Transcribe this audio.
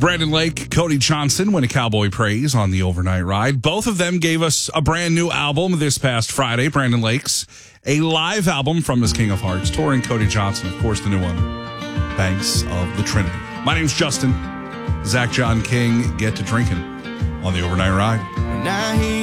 Brandon Lake, Cody Johnson win a Cowboy Praise on the overnight ride. Both of them gave us a brand new album this past Friday. Brandon Lake's a live album from his King of Hearts tour, and Cody Johnson, of course, the new one, Banks of the Trinity. My name's Justin. Zach John King, get to drinking on the overnight ride.